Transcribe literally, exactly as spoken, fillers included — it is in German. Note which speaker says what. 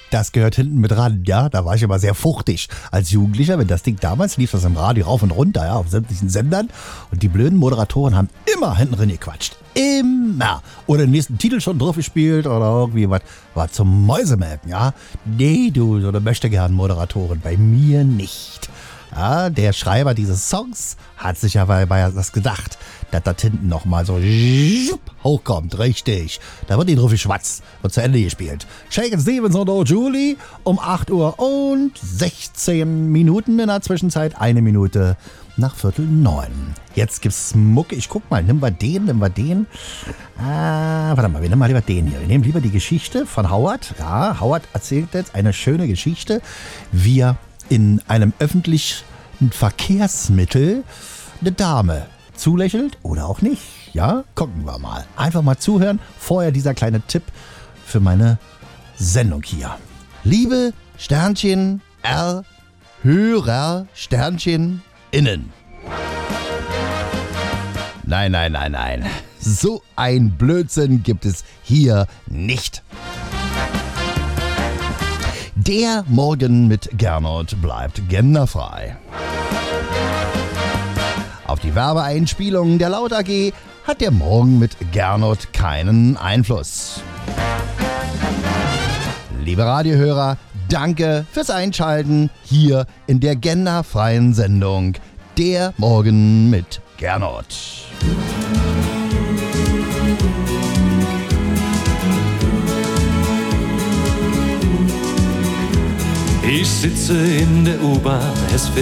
Speaker 1: Das gehört hinten mit ran, ja. Da war ich aber sehr fuchtig als Jugendlicher. Wenn das Ding damals lief, das im Radio rauf und runter, ja, auf sämtlichen Sendern. Und die blöden Moderatoren haben immer hinten drin gequatscht. Immer. Oder den nächsten Titel schon drauf gespielt oder irgendwie was. War zum Mäusemelken, ja. Nee, du, so eine möchte gern Moderatorin. Bei mir nicht. Ja, der Schreiber dieses Songs hat sich aber bei das gedacht, dass das hinten nochmal so hochkommt, richtig. Da wird die drauf geschwatzt, wird zu Ende gespielt. Shakin' Stevens und Oh Julie um acht Uhr und sechzehn Minuten in der Zwischenzeit, eine Minute nach Viertel neun. Jetzt gibt's Mucke. Ich guck mal, nehmen wir den, nehmen wir den. Ah, warte mal, wir nehmen mal lieber den hier. Wir nehmen lieber die Geschichte von Howard. Ja, Howard erzählt jetzt eine schöne Geschichte, wie er in einem öffentlichen Verkehrsmittel eine Dame zulächelt oder auch nicht. Ja, gucken wir mal. Einfach mal zuhören. Vorher dieser kleine Tipp für meine Sendung hier. Liebe Sternchen R Hörer Sternchen innen. Nein, nein, nein, nein. So ein Blödsinn gibt es hier nicht. Der Morgen mit Gernot bleibt genderfrei. Auf die Werbeeinspielungen der Laut A G hat der Morgen mit Gernot keinen Einfluss. Liebe Radiohörer, danke fürs Einschalten hier in der genderfreien Sendung Der Morgen mit Gernot.
Speaker 2: Ich sitze in der U-Bahn, es